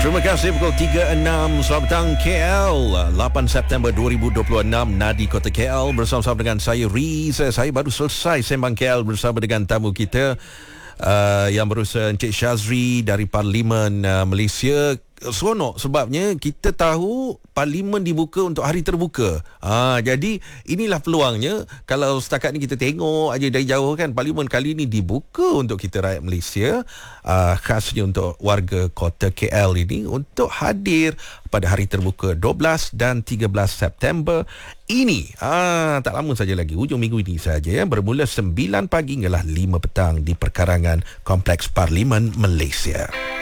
Terima kasih pukul 3.06. Selamat petang KL, 8 September 2026. Nadi Kota KL bersama-sama dengan saya Riza. Saya baru selesai sembang KL bersama dengan tamu kita yang berusaha Encik Shazri dari Parlimen Malaysia. Seronok sebabnya kita tahu Parlimen dibuka untuk hari terbuka. Jadi inilah peluangnya. Kalau setakat ni kita tengok aja dari jauh kan, Parlimen kali ni dibuka untuk kita rakyat Malaysia, khasnya untuk warga kota KL ini untuk hadir pada hari terbuka 12 dan 13 September ini. Tak lama saja lagi, hujung minggu ini saja ya, bermula 9 pagi hinggalah 5 petang di perkarangan Kompleks Parlimen Malaysia.